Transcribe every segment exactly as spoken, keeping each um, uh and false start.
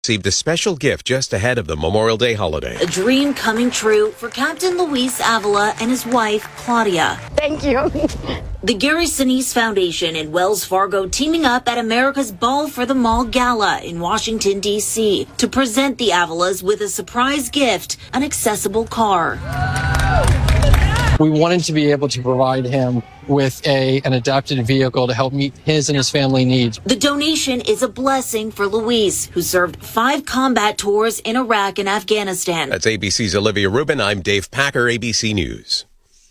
Received a special gift just ahead of the Memorial Day holiday. A dream coming true for Captain Luis Avila and his wife, Claudia. Thank you. The Gary Sinise Foundation and Wells Fargo teaming up at America's Ball for the Mall Gala in Washington, D C to present the Avilas with a surprise gift, an accessible car. We wanted to be able to provide him with a an adapted vehicle to help meet his and his family needs. The donation is a blessing for Luis, who served five combat tours in Iraq and Afghanistan. That's A B C's Olivia Rubin. I'm Dave Packer, A B C News.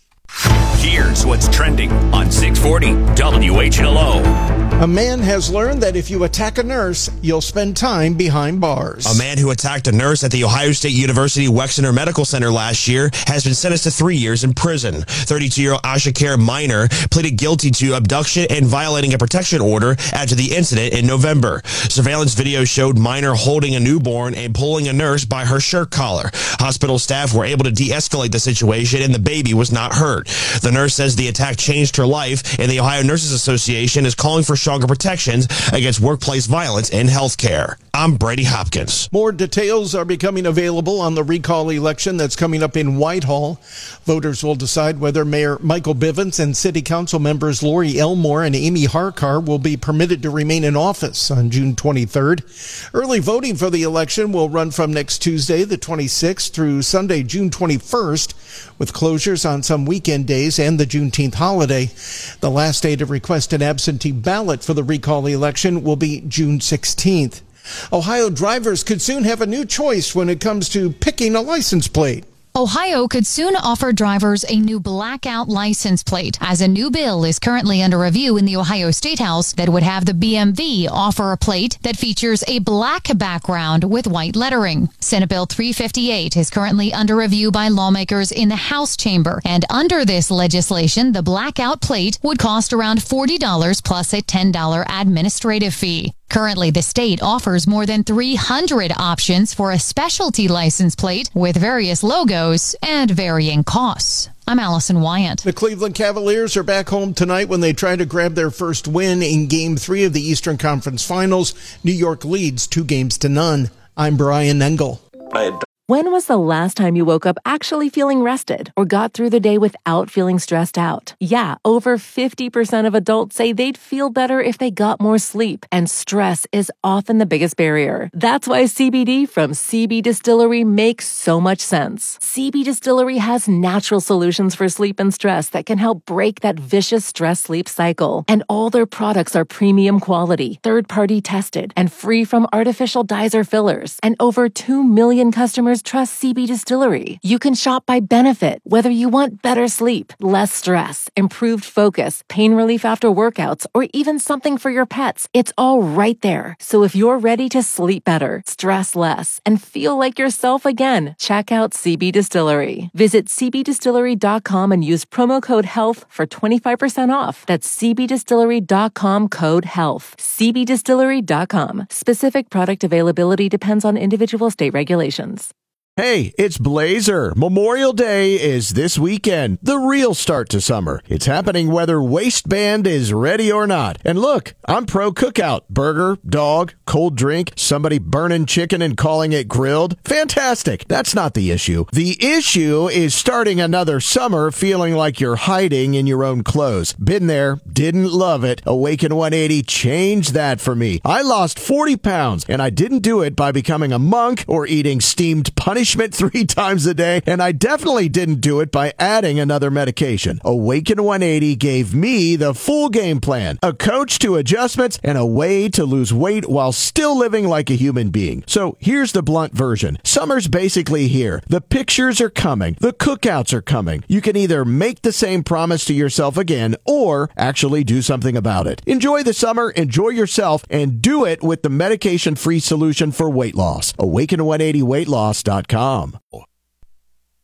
Here's what's trending on six forty W H L O. A man has learned that if you attack a nurse, you'll spend time behind bars. A man who attacked a nurse at the Ohio State University Wexner Medical Center last year has been sentenced to three years in prison. thirty-two-year-old Ashakar Minor pleaded guilty to abduction and violating a protection order after the incident in November. Surveillance video showed Minor holding a newborn and pulling a nurse by her shirt collar. Hospital staff were able to de-escalate the situation and the baby was not hurt. The nurse says the attack changed her life, and the Ohio Nurses Association is calling for stronger protections against workplace violence in healthcare. I'm Brady Hopkins. More details are becoming available on the recall election that's coming up in Whitehall. Voters will decide whether Mayor Michael Bivens and City Council members Lori Elmore and Amy Harkar will be permitted to remain in office on June twenty-third. Early voting for the election will run from next Tuesday, the twenty-sixth, through Sunday, June twenty-first, with closures on some weekend days and the Juneteenth holiday. The last day to request an absentee ballot for the recall election will be June sixteenth. Ohio drivers could soon have a new choice when it comes to picking a license plate. Ohio could soon offer drivers a new blackout license plate, as a new bill is currently under review in the Ohio State House that would have the B M V offer a plate that features a black background with white lettering. Senate Bill three fifty-eight is currently under review by lawmakers in the House chamber, and under this legislation, the blackout plate would cost around forty dollars plus a ten dollars administrative fee. Currently, the state offers more than three hundred options for a specialty license plate with various logos and varying costs. I'm Allison Wyatt. The Cleveland Cavaliers are back home tonight when they try to grab their first win in Game three of the Eastern Conference Finals. New York leads two games to none. I'm Brian Engel. When was the last time you woke up actually feeling rested or got through the day without feeling stressed out? Yeah, over fifty percent of adults say they'd feel better if they got more sleep, and stress is often the biggest barrier. That's why C B D from C B Distillery makes so much sense. C B Distillery has natural solutions for sleep and stress that can help break that vicious stress-sleep cycle. And all their products are premium quality, third-party tested, and free from artificial dyes or fillers. And over two million customers trust C B Distillery. You can shop by benefit, whether you want better sleep, less stress, improved focus, pain relief after workouts, or even something for your pets. It's all right there. So if you're ready to sleep better, stress less, and feel like yourself again, check out C B Distillery. Visit c b distillery dot com and use promo code HEALTH for twenty-five percent off. That's c b distillery dot com code HEALTH. c b distillery dot com. Specific product availability depends on individual state regulations. Hey, it's Blazer. Memorial Day is this weekend, the real start to summer. It's happening whether waistband is ready or not. And look, I'm pro cookout. Burger, dog, cold drink, somebody burning chicken and calling it grilled. Fantastic. That's not the issue. The issue is starting another summer feeling like you're hiding in your own clothes. Been there, didn't love it. Awaken one eighty changed that for me. I lost forty pounds, and I didn't do it by becoming a monk or eating steamed punishment three times a day, and I definitely didn't do it by adding another medication. Awaken one eighty gave me the full game plan, a coach to adjustments, and a way to lose weight while still living like a human being. So here's the blunt version. Summer's basically here. The pictures are coming. The cookouts are coming. You can either make the same promise to yourself again or actually do something about it. Enjoy the summer, enjoy yourself, and do it with the medication-free solution for weight loss. awaken one eighty weight loss dot com.